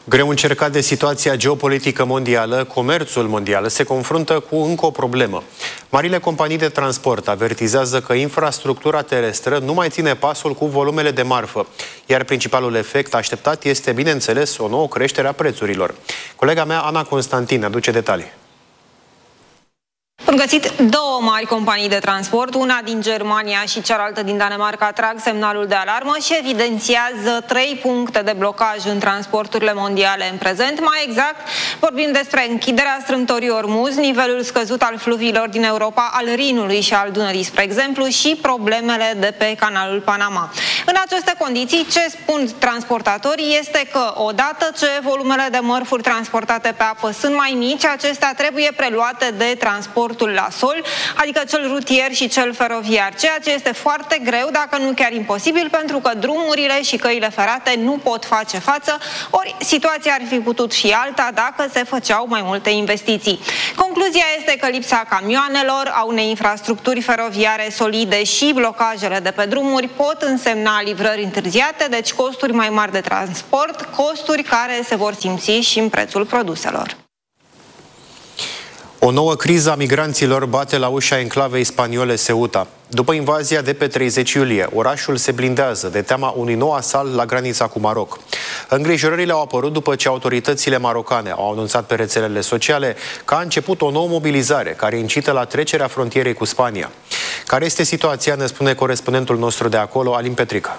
Greu încercat de situația geopolitică mondială, comerțul mondial se confruntă cu încă o problemă. Marile companii de transport avertizează că infrastructura terestră nu mai ține pasul cu volumele de marfă, iar principalul efect așteptat este, bineînțeles, o nouă creștere a prețurilor. Colega mea, Ana Constantin, aduce detalii. Bun găsit! Două mari companii de transport, una din Germania și cealaltă din Danemarca, trag semnalul de alarmă și evidențiază 3 puncte de blocaj în transporturile mondiale în prezent. Mai exact, vorbim despre închiderea strâmtorii Ormuz, nivelul scăzut al fluviilor din Europa, al Rinului și al Dunării, spre exemplu, și problemele de pe canalul Panama. În aceste condiții, ce spun transportatorii este că odată ce volumele de mărfuri transportate pe apă sunt mai mici, acestea trebuie preluate de transportul la sol, adică cel rutier și cel feroviar, ceea ce este foarte greu, dacă nu chiar imposibil, pentru că drumurile și căile ferate nu pot face față, ori situația ar fi putut fi alta dacă se făceau mai multe investiții. Concluzia este că lipsa camioanelor, a unei infrastructuri feroviare solide și blocajele de pe drumuri pot însemna livrări întârziate, deci costuri mai mari de transport, costuri care se vor simți și în prețul produselor. O nouă criză a migranților bate la ușa enclavei spaniole Ceuta. După invazia de pe 30 iulie, orașul se blindează de teama unui nou asalt la granița cu Maroc. Îngrijorările au apărut după ce autoritățile marocane au anunțat pe rețelele sociale că a început o nouă mobilizare care incită la trecerea frontierei cu Spania. Care este situația, ne spune corespondentul nostru de acolo, Alin Petrica.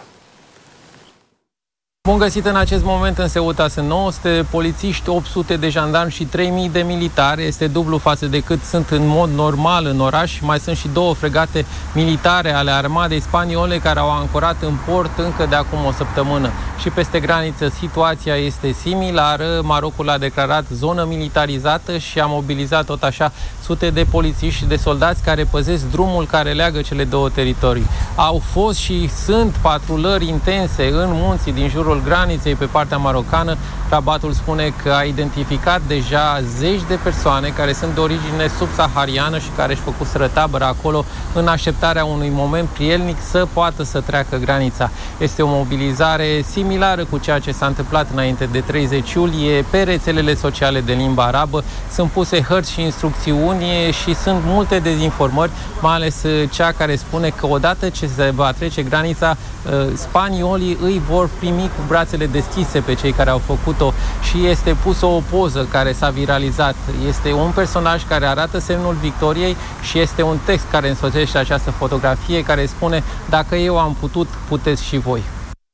Bun găsit! În acest moment în Ceuta sunt 900 de polițiști, 800 de jandarmi și 3000 de militari. Este dublu față de cât sunt în mod normal în oraș. Mai sunt și 2 fregate militare ale armatei spaniole care au ancorat în port încă de acum o săptămână. Și peste graniță situația este similară. Marocul a declarat zonă militarizată și a mobilizat tot așa sute de polițiști și de soldați care păzesc drumul care leagă cele două teritorii. Au fost și sunt patrulări intense în munții din jurul graniței pe partea marocană. Rabatul spune că a identificat deja zeci de persoane care sunt de origine subsahariană și care își făcuseră tabără acolo în așteptarea unui moment prielnic să poată să treacă granița. Este o mobilizare similară cu ceea ce s-a întâmplat înainte de 30 iulie. Pe rețelele sociale de limba arabă sunt puse hărți și instrucțiuni și sunt multe dezinformări, mai ales cea care spune că odată ce se va trece granița, spaniolii îi vor primi cu brațele deschise pe cei care au făcut-o și este pusă o poză care s-a viralizat. Este un personaj care arată semnul victoriei și este un text care însoțește această fotografie care spune: dacă eu am putut, puteți și voi.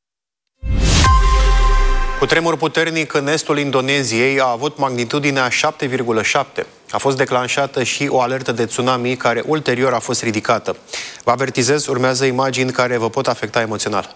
Cutremur puternic în estul Indoneziei a avut magnitudinea 7,7. A fost declanșată și o alertă de tsunami care ulterior a fost ridicată. Vă avertizez, urmează imagini care vă pot afecta emoțional.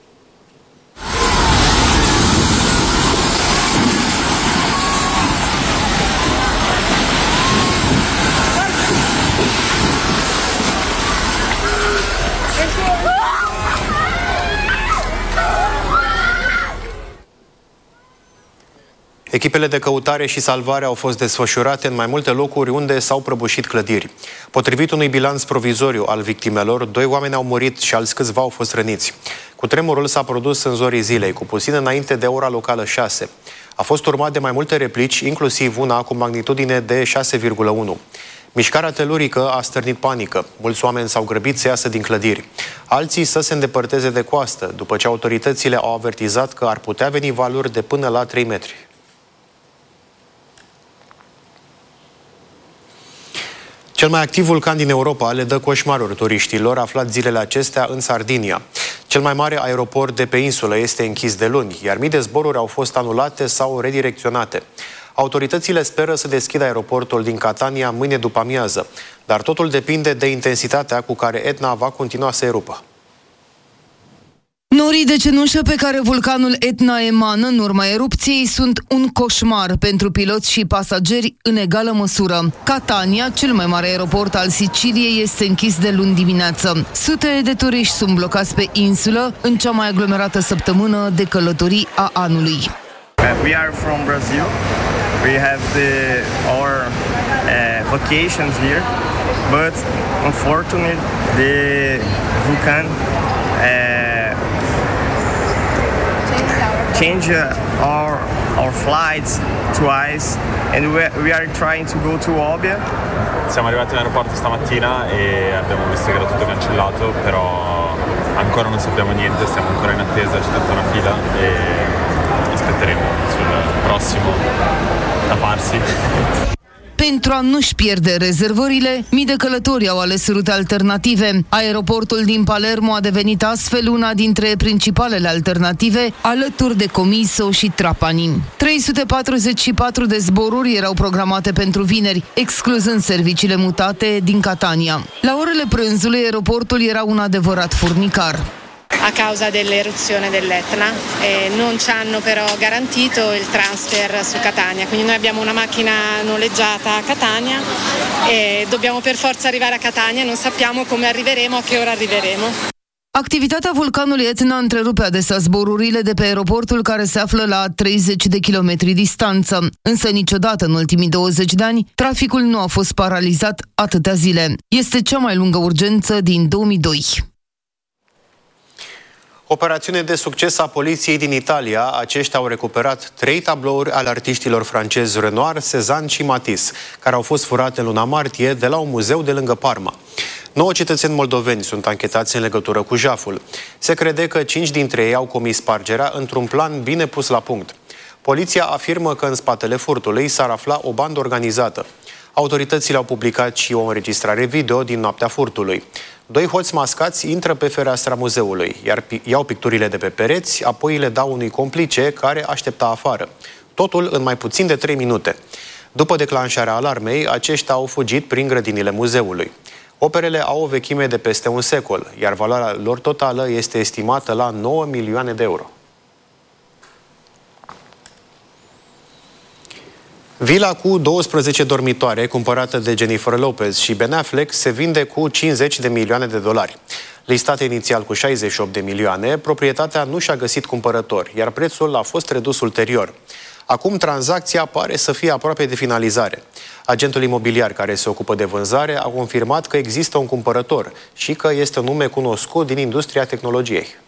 Echipele de căutare și salvare au fost desfășurate în mai multe locuri unde s-au prăbușit clădiri. Potrivit unui bilanț provizoriu al victimelor, 2 oameni au murit și alți câțiva au fost răniți. Cutremurul s-a produs în zorii zilei, cu puțin înainte de ora locală 6. A fost urmat de mai multe replici, inclusiv una cu magnitudine de 6,1. Mișcarea telurică a stârnit panică. Mulți oameni s-au grăbit să iasă din clădiri. Alții să se îndepărteze de coastă, după ce autoritățile au avertizat că ar putea veni valuri de până la 3 metri. Cel mai activ vulcan din Europa le dă coșmaruri turiștilor aflați zilele acestea în Sardinia. Cel mai mare aeroport de pe insulă este închis de luni, iar mii de zboruri au fost anulate sau redirecționate. Autoritățile speră să deschidă aeroportul din Catania mâine după amiază, dar totul depinde de intensitatea cu care Etna va continua să erupă. Norii de cenușă pe care vulcanul Etna emană în urma erupției sunt un coșmar pentru piloți și pasageri în egală măsură. Catania, cel mai mare aeroport al Siciliei, este închis de luni dimineață. Sute de turiști sunt blocați pe insulă în cea mai aglomerată săptămână de călătorii a anului. We are from Brazil. We have our vacations here, but unfortunately the volcano change our our flights twice, and we are trying to go to Obbia. Siamo arrivati in aeroporto stamattina e abbiamo visto che era tutto cancellato, però ancora non sappiamo niente, stiamo ancora in attesa, c'è tutta una fila e aspetteremo sul prossimo da farsi. Pentru a nu-și pierde rezervările, mii de călători au ales rute alternative. Aeroportul din Palermo a devenit astfel una dintre principalele alternative, alături de Comiso și Trapani. 344 de zboruri erau programate pentru vineri, excluzând serviciile mutate din Catania. La orele prânzului, aeroportul era un adevărat furnicar. A causa dell'eruzione dell'Etna non ci hanno però garantito il transfer su Catania, quindi noi abbiamo una macchina noleggiata a Catania e dobbiamo per forza arrivare a Catania, non sappiamo come arriveremo, a che ora arriveremo. Activitatea vulcanului Etna întrerupe adesea zborurile de pe aeroportul care se află la 30 de kilometri distanță. Însă niciodată în ultimii 20 de ani, traficul nu a fost paralizat atâtea zile. Este cea mai lungă urgență din 2002. Operațiune de succes a poliției din Italia. Aceștia au recuperat 3 tablouri ale artiștilor francezi Renoir, Cézanne și Matisse, care au fost furate în luna martie de la un muzeu de lângă Parma. 9 cetățeni moldoveni sunt anchetați în legătură cu jaful. Se crede că 5 dintre ei au comis spargerea într-un plan bine pus la punct. Poliția afirmă că în spatele furtului s-ar afla o bandă organizată. Autoritățile au publicat și o înregistrare video din noaptea furtului. 2 hoți mascați intră pe fereastra muzeului, iar iau picturile de pe pereți, apoi le dau unui complice care aștepta afară. Totul în mai puțin de 3 minute. După declanșarea alarmei, aceștia au fugit prin grădinile muzeului. Operele au o vechime de peste un secol, iar valoarea lor totală este estimată la 9 milioane de euro. Vila cu 12 dormitoare, cumpărată de Jennifer Lopez și Ben Affleck, se vinde cu 50 de milioane de dolari. Listată inițial cu 68 de milioane, proprietatea nu și-a găsit cumpărător, iar prețul a fost redus ulterior. Acum tranzacția pare să fie aproape de finalizare. Agentul imobiliar care se ocupă de vânzare a confirmat că există un cumpărător și că este un nume cunoscut din industria tehnologiei.